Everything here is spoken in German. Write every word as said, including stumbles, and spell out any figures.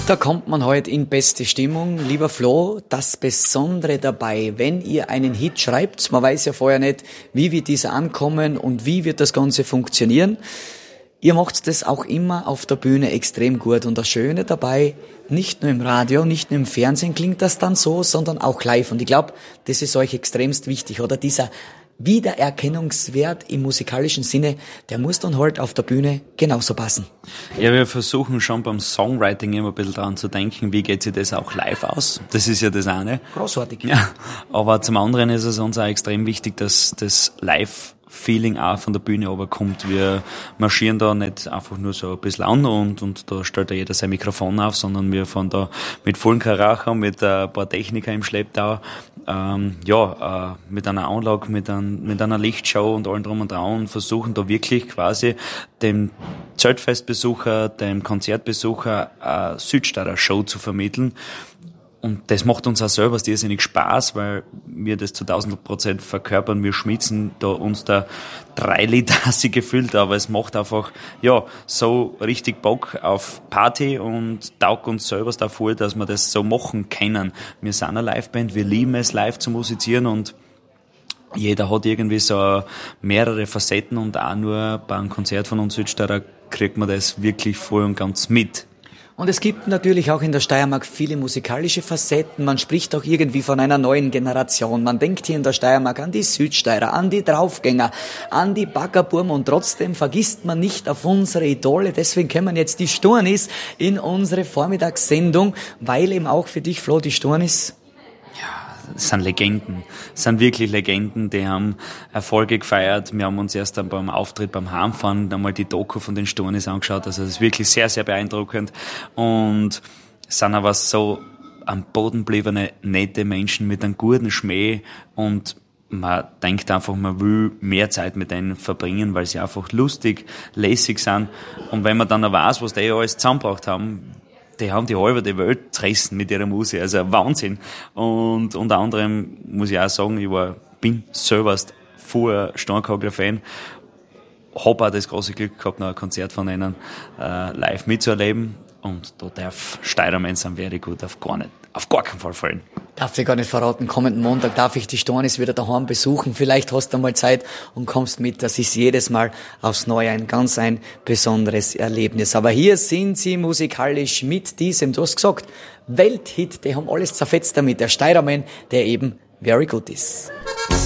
Da kommt man heute in beste Stimmung. Lieber Flo, das Besondere dabei, wenn ihr einen Hit schreibt, man weiß ja vorher nicht, wie wird dieser ankommen und wie wird das Ganze funktionieren. Ihr macht das auch immer auf der Bühne extrem gut. Und das Schöne dabei, nicht nur im Radio, nicht nur im Fernsehen klingt das dann so, sondern auch live. Und ich glaube, das ist euch extremst wichtig, oder? Dieser Wiedererkennungswert im musikalischen Sinne, der muss dann halt auf der Bühne genauso passen. Ja, wir versuchen schon beim Songwriting immer ein bisschen dran zu denken, wie geht sich das auch live aus? Das ist ja das eine. Großartig. Ja, aber zum anderen ist es uns auch extrem wichtig, dass das live Feeling auch von der Bühne runterkommt. Wir marschieren da nicht einfach nur so ein bisschen an und, und da stellt ja jeder sein Mikrofon auf, sondern wir fahren da mit vollen Karacho, mit ein paar Techniker im Schlepptau, ähm, ja, äh, mit einer Anlage, mit, ein, mit einer Lichtshow und allem drum und dran und versuchen da wirklich quasi dem Zeltfestbesucher, dem Konzertbesucher eine Südstaater Show zu vermitteln. Und das macht uns auch selber irrsinnig Spaß, weil wir das zu tausend Prozent verkörpern. Wir schmitzen da uns da drei Liter gefühlt, aber es macht einfach, ja, so richtig Bock auf Party und taugt uns selber da voll, dass wir das so machen können. Wir sind eine Liveband, wir lieben es, live zu musizieren und jeder hat irgendwie so mehrere Facetten und auch nur beim Konzert von uns Südstaater kriegt man das wirklich voll und ganz mit. Und es gibt natürlich auch in der Steiermark viele musikalische Facetten. Man spricht auch irgendwie von einer neuen Generation. Man denkt hier in der Steiermark an die Südsteirer, an die Draufgänger, an die Baggerburm und trotzdem vergisst man nicht auf unsere Idole. Deswegen kommen jetzt die Sturnis in unsere Vormittagssendung, weil eben auch für dich, Flo, die Sturnis... Das sind Legenden, das sind wirklich Legenden, die haben Erfolge gefeiert. Wir haben uns erst dann beim Auftritt, beim Heimfahren einmal die Doku von den Sturnis angeschaut, also das ist wirklich sehr, sehr beeindruckend und sind aber so am Boden gebliebene, nette Menschen mit einem guten Schmäh und man denkt einfach, man will mehr Zeit mit denen verbringen, weil sie einfach lustig, lässig sind und wenn man dann auch weiß, was die alles zusammengebracht haben, die haben die halbe die Welt zerrissen mit ihrer Musik, also Wahnsinn. Und unter anderem muss ich auch sagen, ich war, bin selber vorher Steinkogler-Fan, habe auch das große Glück gehabt, noch ein Konzert von ihnen äh, live mitzuerleben und da darf Steiermann sein wäre gut auf gar nicht, auf gar keinen Fall fallen. Darf ich gar nicht verraten, kommenden Montag darf ich die Stornis wieder daheim besuchen. Vielleicht hast du mal Zeit und kommst mit. Das ist jedes Mal aufs Neue ein ganz ein besonderes Erlebnis. Aber hier sind sie musikalisch mit diesem, du hast gesagt, Welthit. Die haben alles zerfetzt damit. Der Steiermann, der eben very good ist.